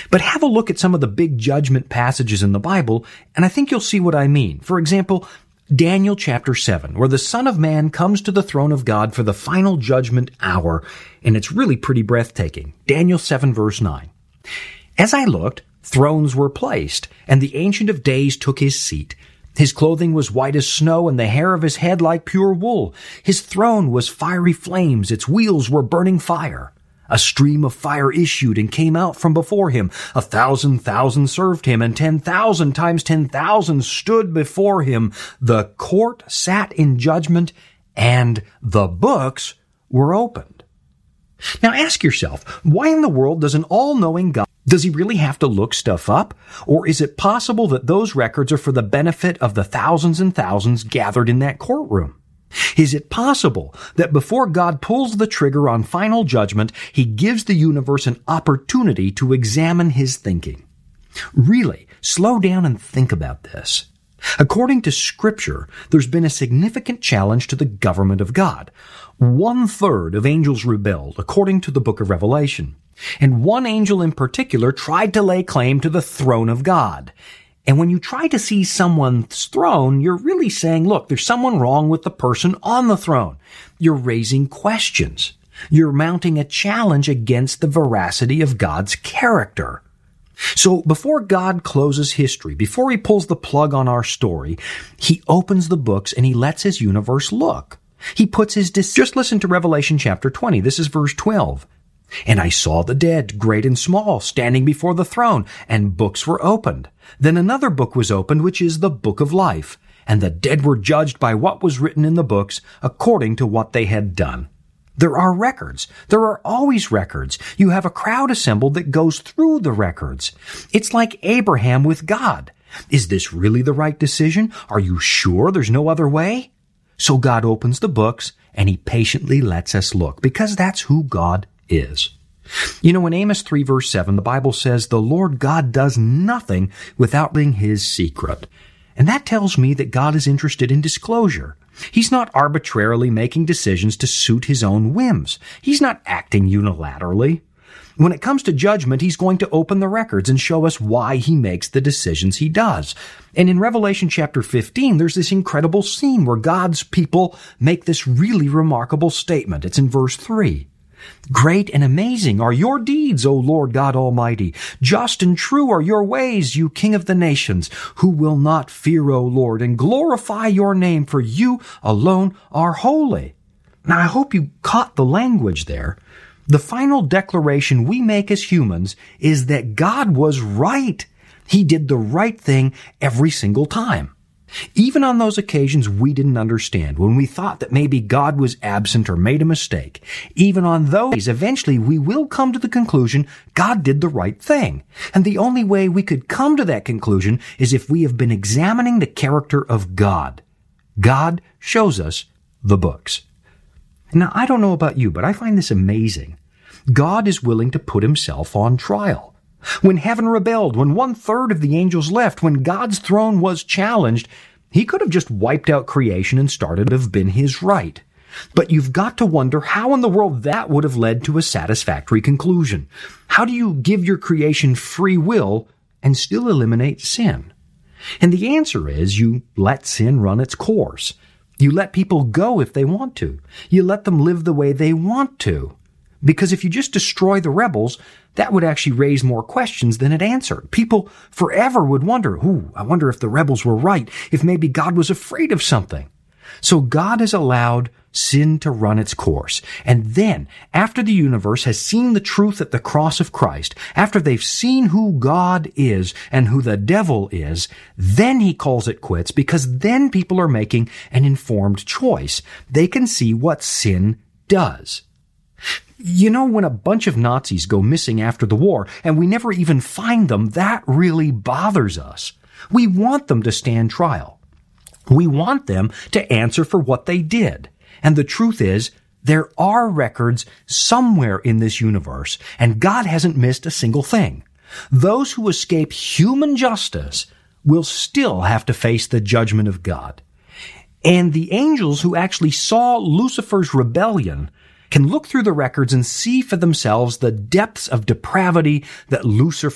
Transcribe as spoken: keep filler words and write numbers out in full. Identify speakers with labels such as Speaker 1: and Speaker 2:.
Speaker 1: But have a look at some of the big judgment passages in the Bible, and I think you'll see what I mean. For example, Daniel chapter seven, where the Son of Man comes to the throne of God for the final judgment hour, and it's really pretty breathtaking. Daniel seven verse nine. As I looked, thrones were placed, and the Ancient of Days took his seat. His clothing was white as snow, and the hair of his head like pure wool. His throne was fiery flames, its wheels were burning fire. A stream of fire issued and came out from before him. A thousand thousand served him, and ten thousand times ten thousand stood before him. The court sat in judgment, and the books were opened. Now ask yourself, why in the world does an all-knowing God, does he really have to look stuff up? Or is it possible that those records are for the benefit of the thousands and thousands gathered in that courtroom? Is it possible that before God pulls the trigger on final judgment, he gives the universe an opportunity to examine his thinking? Really, slow down and think about this. According to Scripture, there's been a significant challenge to the government of God. One-third of angels rebelled, according to the book of Revelation. And one angel in particular tried to lay claim to the throne of God. And when you try to see someone's throne, you're really saying, look, there's someone wrong with the person on the throne. You're raising questions. You're mounting a challenge against the veracity of God's character. So before God closes history, before he pulls the plug on our story, he opens the books and he lets his universe look. He puts his, dis- just listen to Revelation chapter twenty. This is verse twelve. And I saw the dead, great and small, standing before the throne, and books were opened. Then another book was opened, which is the book of life. And the dead were judged by what was written in the books, according to what they had done. There are records. There are always records. You have a crowd assembled that goes through the records. It's like Abraham with God. Is this really the right decision? Are you sure there's no other way? So God opens the books, and he patiently lets us look, because that's who God is. You know, in Amos three verse seven, the Bible says, the Lord God does nothing without being his secret. And that tells me that God is interested in disclosure. He's not arbitrarily making decisions to suit his own whims. He's not acting unilaterally. When it comes to judgment, he's going to open the records and show us why he makes the decisions he does. And in Revelation chapter fifteen, there's this incredible scene where God's people make this really remarkable statement. It's in verse three. Great and amazing are your deeds, O Lord God Almighty. Just and true are your ways, you King of the nations, who will not fear, O Lord, and glorify your name, for you alone are holy. Now, I hope you caught the language there. The final declaration we make as humans is that God was right. He did the right thing every single time. Even on those occasions we didn't understand, when we thought that maybe God was absent or made a mistake, even on those, eventually we will come to the conclusion God did the right thing. And the only way we could come to that conclusion is if we have been examining the character of God. God shows us the books. Now, I don't know about you, but I find this amazing. God is willing to put himself on trial. When heaven rebelled, when one-third of the angels left, when God's throne was challenged, he could have just wiped out creation and started to have been his right. But you've got to wonder how in the world that would have led to a satisfactory conclusion. How do you give your creation free will and still eliminate sin? And the answer is you let sin run its course. You let people go if they want to. You let them live the way they want to. Because if you just destroy the rebels, that would actually raise more questions than it answered. People forever would wonder, ooh, I wonder if the rebels were right, if maybe God was afraid of something. So God has allowed sin to run its course. And then, after the universe has seen the truth at the cross of Christ, after they've seen who God is and who the devil is, then he calls it quits, because then people are making an informed choice. They can see what sin does. You know, when a bunch of Nazis go missing after the war and we never even find them, that really bothers us. We want them to stand trial. We want them to answer for what they did. And the truth is, there are records somewhere in this universe, and God hasn't missed a single thing. Those who escape human justice will still have to face the judgment of God. And the angels who actually saw Lucifer's rebellion can look through the records and see for themselves the depths of depravity that Lucifer